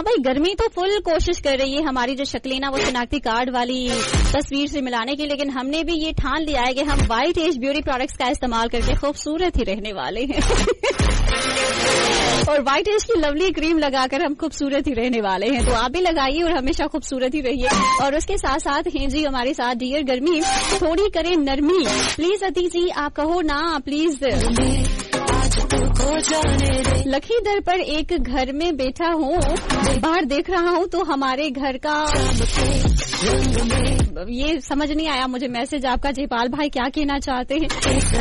भाई गर्मी तो फुल कोशिश कर रही है हमारी जो शक्लें ना वो शिनाख्ती कार्ड वाली तस्वीर से मिलाने की, लेकिन हमने भी ये ठान लिया है कि हम व्हाइट एज ब्यूटी प्रोडक्ट्स का इस्तेमाल करके खूबसूरत ही रहने वाले हैं और व्हाइट एज की लवली क्रीम लगाकर हम खूबसूरत ही रहने वाले हैं। तो आप भी लगाइए और हमेशा खूबसूरत ही रहिए। और उसके साथ साथ हैं जी हमारे साथ डियर गर्मी थोड़ी करे नरमी, प्लीज अति जी आप कहो ना प्लीज। लखीदर पर एक घर में बैठा हूँ, बाहर देख रहा हूँ तो हमारे घर का, ये समझ नहीं आया मुझे मैसेज आपका जयपाल भाई क्या कहना चाहते हैं।